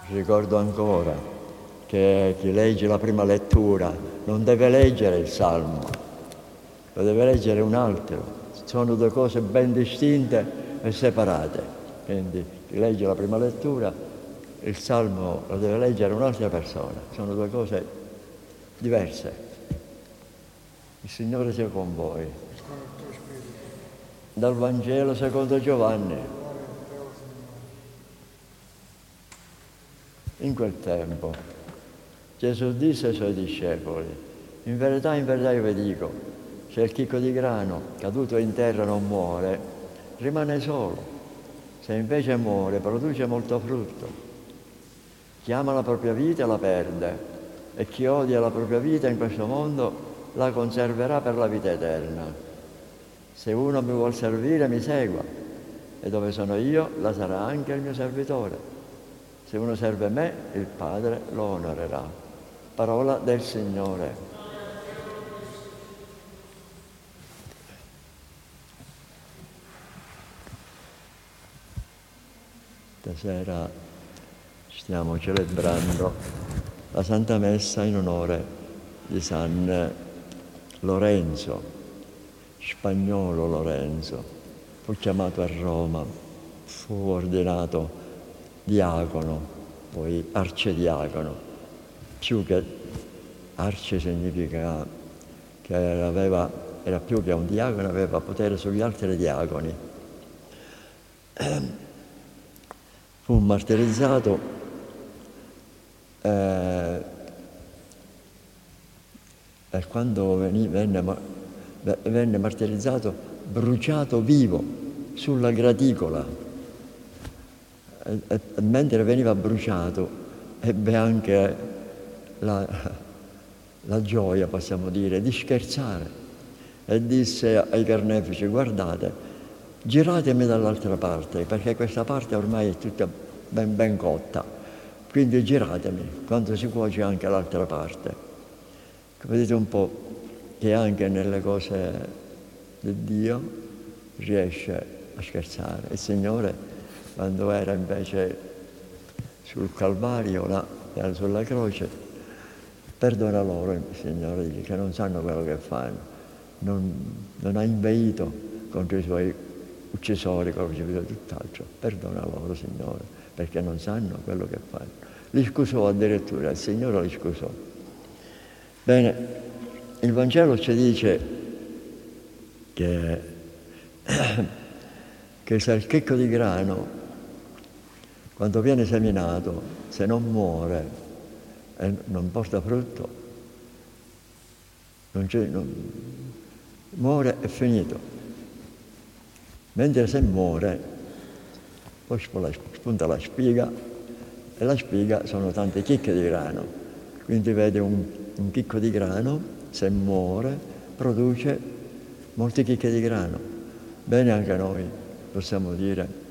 Ricordo ancora che chi legge la prima lettura non deve leggere il Salmo, lo deve leggere un altro. Sono due cose ben distinte e separate. Quindi chi legge la prima lettura, il Salmo lo deve leggere un'altra persona. Sono due cose diverse. Il Signore sia con voi. Dal Vangelo secondo Giovanni. In quel tempo Gesù disse ai suoi discepoli: in verità io vi dico, se il chicco di grano caduto in terra non muore, rimane solo. Se invece muore, produce molto frutto. Chi ama la propria vita la perde, e chi odia la propria vita in questo mondo la conserverà per la vita eterna. Se uno mi vuol servire, mi segua, e dove sono io, là sarà anche il mio servitore. Se uno serve me, il Padre lo onorerà. Parola del Signore. Stasera stiamo celebrando la Santa Messa in onore di San Lorenzo, Spagnolo Lorenzo. Fu chiamato a Roma, fu ordinato diacono, poi arcidiacono. Più che arci significa che era più che un diacono, aveva potere sugli altri diaconi. Fu martirizzato e quando venne martirizzato, bruciato vivo sulla graticola. E mentre veniva bruciato ebbe anche la gioia, possiamo dire, di scherzare, e disse ai carnefici: guardate, giratemi dall'altra parte, perché questa parte ormai è tutta ben cotta, quindi giratemi, quando si cuoce anche l'altra parte. Vedete un po' che anche nelle cose di Dio riesce a scherzare. Il Signore, quando era invece sul Calvario, là, sulla croce, perdona loro, il Signore dice, che non sanno quello che fanno. Non ha inveito contro i suoi uccisori, crocifisso e tutt'altro. Perdona loro, Signore, perché non sanno quello che fanno. Li scusò addirittura, il Signore li scusò. Bene, il Vangelo ci dice che se il chicco di grano, quando viene seminato, se non muore e non porta frutto, muore e finito. Mentre se muore, poi spunta la spiga, e la spiga sono tante chicche di grano. Quindi vede un chicco di grano, se muore, produce molte chicche di grano. Bene, anche noi possiamo dire